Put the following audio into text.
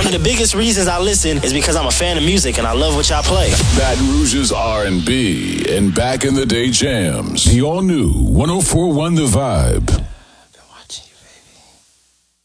One of the biggest reasons I listen is because I'm a fan of music and I love what y'all play. Baton Rouge's R&B and back in the day jams. The all new 104.1 The Vibe.